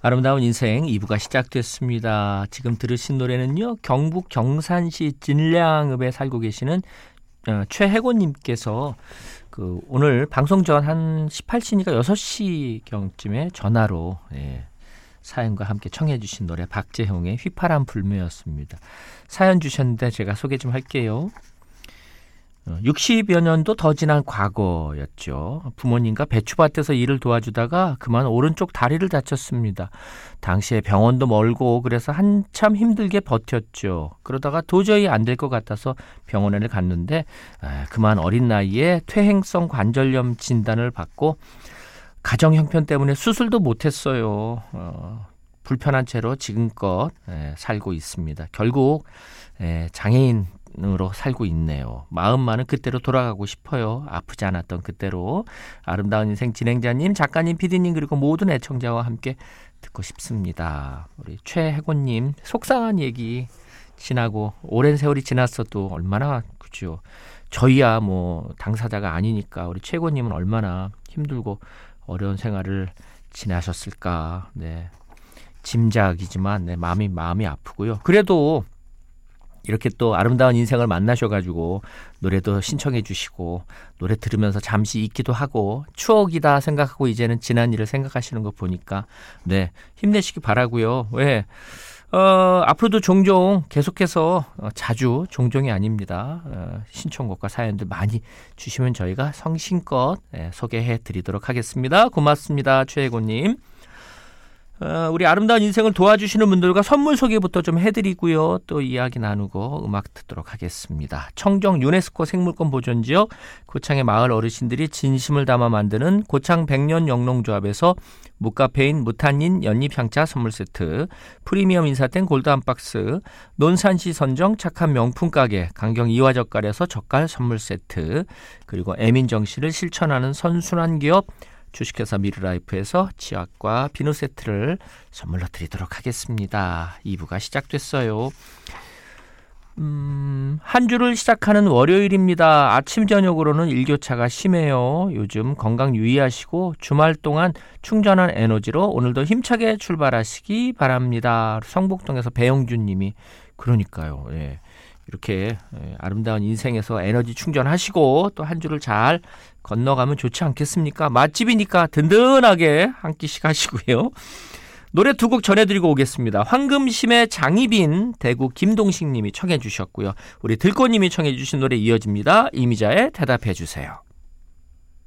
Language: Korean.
아름다운 인생 2부가 시작됐습니다. 지금 들으신 노래는요, 경북 경산시 진량읍에 살고 계시는 최혜곤님께서 오늘 방송 전 한 18시니까 6시경쯤에 전화로 사연과 함께 청해 주신 노래 박재형의 휘파람 불매였습니다. 사연 주셨는데 제가 소개 좀 할게요. 60여 년도 더 지난 과거였죠. 부모님과 배추밭에서 일을 도와주다가 그만 오른쪽 다리를 다쳤습니다. 당시에 병원도 멀고 그래서 한참 힘들게 버텼죠. 그러다가 도저히 안 될 것 같아서 병원에 갔는데 그만 어린 나이에 퇴행성 관절염 진단을 받고 가정 형편 때문에 수술도 못했어요. 불편한 채로 지금껏 살고 있습니다. 결국 장애인으로 살고 있네요. 마음만은 그때로 돌아가고 싶어요. 아프지 않았던 그때로. 아름다운 인생 진행자님, 작가님, PD님 그리고 모든 애청자와 함께 듣고 싶습니다. 우리 최혜곤님 속상한 얘기 지나고 오랜 세월이 지났어도 얼마나 그죠. 저희야 뭐 당사자가 아니니까 우리 최혜곤님은 얼마나 힘들고 어려운 생활을 지나셨을까. 네. 짐작이지만 마음이 아프고요. 그래도 이렇게 또 아름다운 인생을 만나셔가지고 노래도 신청해 주시고 노래 들으면서 잠시 잊기도 하고 추억이다 생각하고 이제는 지난 일을 생각하시는 거 보니까 힘내시기 바라고요. 왜? 앞으로도 종종 계속해서 자주 종종이 아닙니다. 신청곡과 사연들 많이 주시면 저희가 성심껏 소개해 드리도록 하겠습니다. 고맙습니다. 최혜곤님. 우리 아름다운 인생을 도와주시는 분들과 선물 소개부터 좀 해드리고요. 또 이야기 나누고 음악 듣도록 하겠습니다. 청정 유네스코 생물권 보존지역 고창의 마을 어르신들이 진심을 담아 만드는 고창 백년 영농조합에서 무카페인 무탄닌 연잎향차 선물 세트, 프리미엄 인사땡 골드 한 박스, 논산시 선정 착한 명품 가게 강경 이화젓갈에서 젓갈 선물 세트, 그리고 애민정신을 실천하는 선순환 기업 주식회사 미르라이프에서 치약과 비누 세트를 선물로 드리도록 하겠습니다. 2부가 시작됐어요. 한 주를 시작하는 월요일입니다. 아침 저녁으로는 일교차가 심해요. 요즘 건강 유의하시고 주말 동안 충전한 에너지로 오늘도 힘차게 출발하시기 바랍니다. 성북동에서 배영준 님이 그러니까요. 이렇게 아름다운 인생에서 에너지 충전하시고 또 한 주를 잘 건너가면 좋지 않겠습니까? 맛집이니까 든든하게 한 끼씩 하시고요. 노래 두 곡 전해드리고 오겠습니다. 황금심의 장희빈, 대구 김동식 님이 청해 주셨고요. 우리 들꽃님이 청해 주신 노래 이어집니다. 이미자의 대답해 주세요.